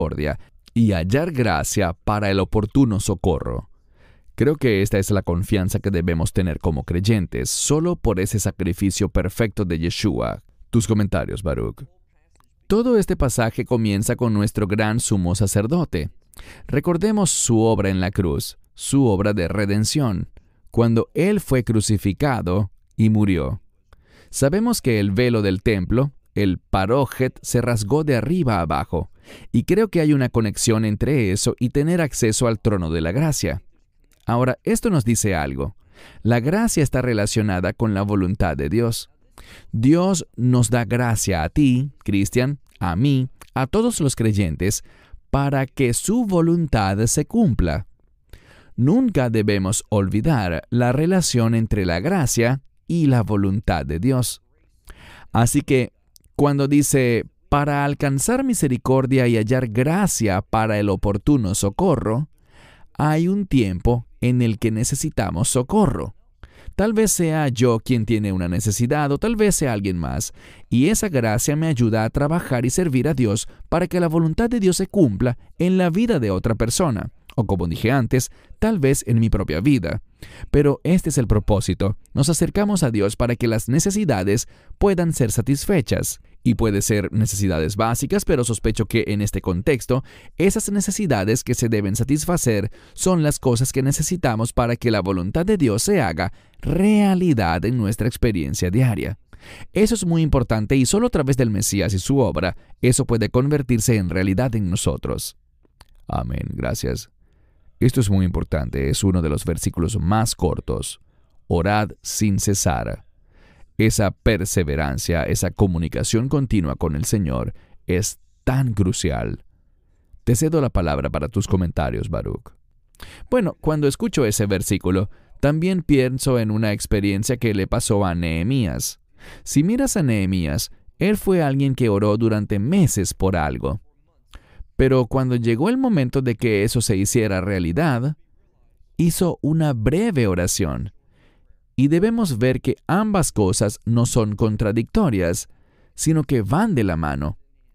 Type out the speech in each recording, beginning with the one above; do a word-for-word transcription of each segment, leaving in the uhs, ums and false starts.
misericordia y hallar gracia para el oportuno socorro. Creo que esta es la confianza que debemos tener como creyentes, solo por ese sacrificio perfecto de Yeshua. Tus comentarios, Baruch. Todo este pasaje comienza con nuestro gran sumo sacerdote. Recordemos su obra en la cruz, su obra de redención, cuando Él fue crucificado y murió. Sabemos que el velo del templo, el parójet, se rasgó de arriba a abajo, y creo que hay una conexión entre eso y tener acceso al trono de la gracia. Ahora, esto nos dice algo. La gracia está relacionada con la voluntad de Dios. Dios nos da gracia a ti, Cristian, a mí, a todos los creyentes, para que su voluntad se cumpla. Nunca debemos olvidar la relación entre la gracia y la voluntad de Dios. Así que, cuando dice, para alcanzar misericordia y hallar gracia para el oportuno socorro, hay un tiempo en el que necesitamos socorro. Tal vez sea yo quien tiene una necesidad o tal vez sea alguien más, y esa gracia me ayuda a trabajar y servir a Dios para que la voluntad de Dios se cumpla en la vida de otra persona, o como dije antes, tal vez en mi propia vida. Pero este es el propósito. Nos acercamos a Dios para que las necesidades puedan ser satisfechas. Y puede ser necesidades básicas, pero sospecho que en este contexto, esas necesidades que se deben satisfacer son las cosas que necesitamos para que la voluntad de Dios se haga realidad en nuestra experiencia diaria. Eso es muy importante y solo a través del Mesías y su obra, eso puede convertirse en realidad en nosotros. Amén. Gracias. Esto es muy importante. Es uno de los versículos más cortos. Orad sin cesar. Esa perseverancia, esa comunicación continua con el Señor es tan crucial. Te cedo la palabra para tus comentarios, Baruch. Bueno, cuando escucho ese versículo, también pienso en una experiencia que le pasó a Nehemías. Si miras a Nehemías, él fue alguien que oró durante meses por algo. Pero cuando llegó el momento de que eso se hiciera realidad, hizo una breve oración. Y debemos ver que ambas cosas no son contradictorias, sino que van de la mano.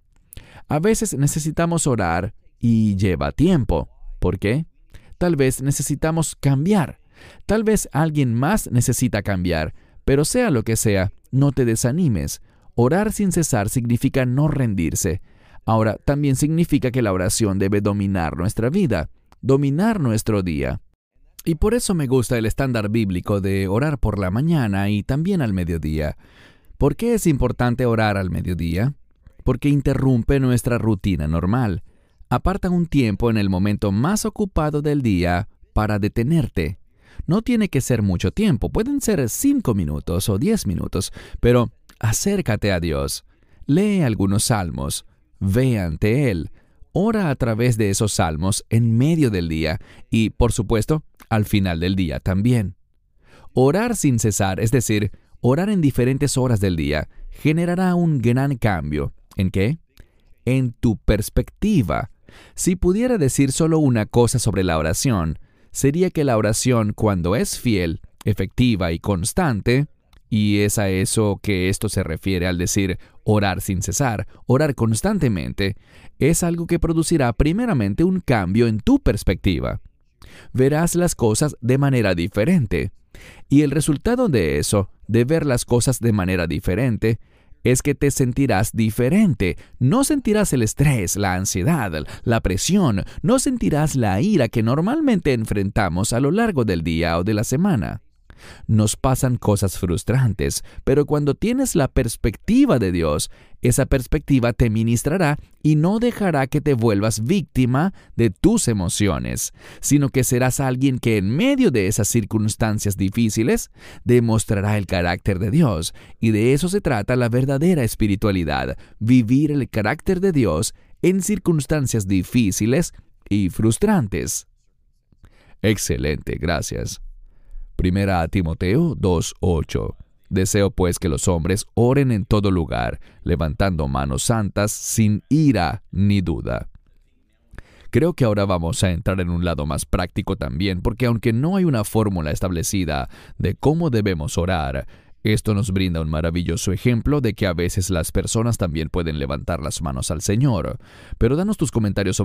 A veces necesitamos orar y lleva tiempo. ¿Por qué? Tal vez necesitamos cambiar. Tal vez alguien más necesita cambiar, pero sea lo que sea, no te desanimes. Orar sin cesar significa no rendirse. Ahora, también significa que la oración debe dominar nuestra vida, dominar nuestro día. Y por eso me gusta el estándar bíblico de orar por la mañana y también al mediodía. ¿Por qué es importante orar al mediodía? Porque interrumpe nuestra rutina normal. Aparta un tiempo en el momento más ocupado del día para detenerte. No tiene que ser mucho tiempo, pueden ser cinco minutos o diez minutos, pero acércate a Dios. Lee algunos salmos, ve ante Él, ora a través de esos salmos en medio del día y, por supuesto, al final del día también. Orar sin cesar, es decir, orar en diferentes horas del día, generará un gran cambio. ¿En qué? En tu perspectiva. Si pudiera decir solo una cosa sobre la oración, sería que la oración, cuando es fiel, efectiva y constante, y es a eso que esto se refiere al decir orar sin cesar, orar constantemente, es algo que producirá primeramente un cambio en tu perspectiva. Verás las cosas de manera diferente. Y el resultado de eso, de ver las cosas de manera diferente, es que te sentirás diferente. No sentirás el estrés, la ansiedad, la presión, no sentirás la ira que normalmente enfrentamos a lo largo del día o de la semana. Nos pasan cosas frustrantes, pero cuando tienes la perspectiva de Dios, esa perspectiva te ministrará y no dejará que te vuelvas víctima de tus emociones, sino que serás alguien que en medio de esas circunstancias difíciles demostrará el carácter de Dios. Y de eso se trata la verdadera espiritualidad, vivir el carácter de Dios en circunstancias difíciles y frustrantes. Excelente, gracias. Primera a Timoteo dos ocho. Deseo pues que los hombres oren en todo lugar, levantando manos santas sin ira ni duda. Creo que ahora vamos a entrar en un lado más práctico también, porque aunque no hay una fórmula establecida de cómo debemos orar, Esto nos brinda un maravilloso ejemplo de que a veces las personas también pueden levantar las manos al Señor. Pero danos tus comentarios sobre